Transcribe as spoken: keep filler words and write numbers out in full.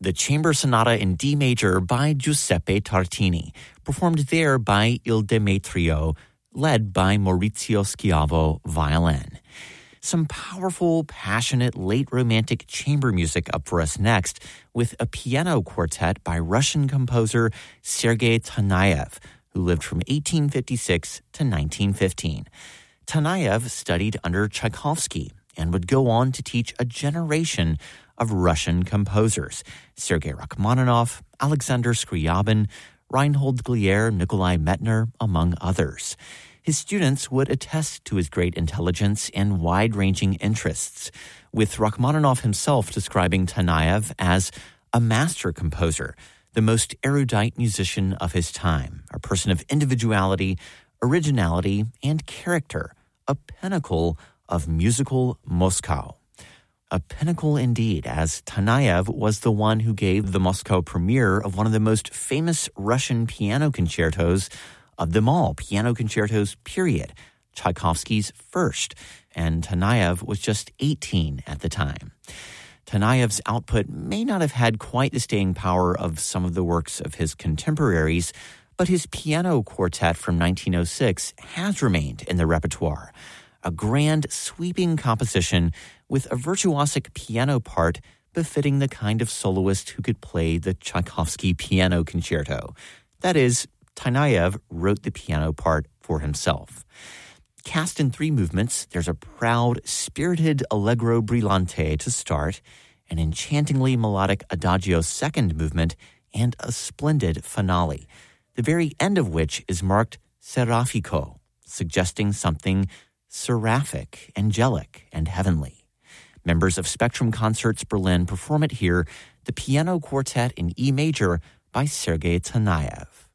the Chamber Sonata in D major by Giuseppe Tartini, performed there by Il Demetrio, led by Maurizio Schiavo, violin. Some powerful, passionate, late romantic chamber music up for us next with a piano quartet by Russian composer Sergei Taneyev, who lived from eighteen fifty-six to nineteen fifteen. Taneyev studied under Tchaikovsky and would go on to teach a generation of Russian composers, Sergei Rachmaninoff, Alexander Scriabin, Reinhold Glier, Nikolai Metner, among others. His students would attest to his great intelligence and wide-ranging interests, with Rachmaninoff himself describing Taneyev as a master composer, the most erudite musician of his time, a person of individuality, originality, and character, a pinnacle of musical Moscow. A pinnacle indeed, as Taneyev was the one who gave the Moscow premiere of one of the most famous Russian piano concertos of them all, piano concertos, period, Tchaikovsky's first, and Taneyev was just eighteen at the time. Taneyev's output may not have had quite the staying power of some of the works of his contemporaries, but his piano quartet from nineteen oh six has remained in the repertoire, a grand, sweeping composition with a virtuosic piano part befitting the kind of soloist who could play the Tchaikovsky piano concerto. That is, Taneyev wrote the piano part for himself. Cast in three movements, there's a proud, spirited allegro brillante to start, an enchantingly melodic adagio second movement, and a splendid finale, the very end of which is marked serafico, suggesting something seraphic, angelic, and heavenly. Members of Spectrum Concerts Berlin perform it here, the piano quartet in E major by Sergei Taneyev.